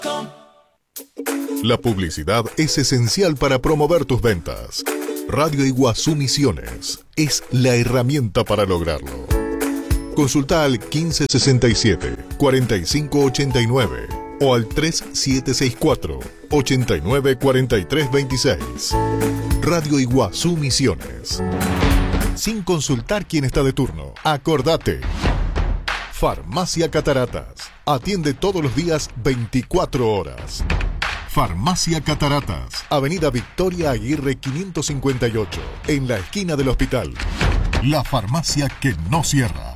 La publicidad es esencial para promover tus ventas. Radio Iguazú Misiones es la herramienta para lograrlo. Consulta al 1567-4589 o al 3764-894326. Radio Iguazú Misiones. Sin consultar quién está de turno. Acordate. Farmacia Cataratas. Atiende todos los días 24 horas. Farmacia Cataratas. Avenida Victoria Aguirre 558. En la esquina del hospital. La farmacia que no cierra.